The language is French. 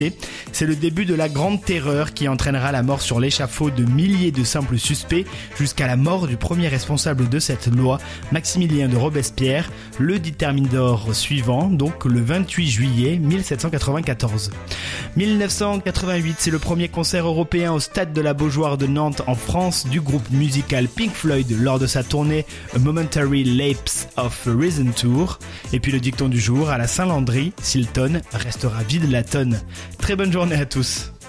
C'est le début de la Grande Terreur qui entraînera la mort sur l'échafaud de milliers de simples suspects jusqu'à la mort du premier responsable de cette loi, Maximilien de Robespierre, le Thermidor suivant, donc le 28 juillet 1794. 1988, c'est le premier concert européen au stade de la Beaujoire de Nantes en France du groupe musical Pink Floyd lors de sa tournée A Momentary Lapse of Reason Tour. Et puis le dicton du jour, à la Saint-Landry, Silton restera vide la tonne. Très bonne journée à tous.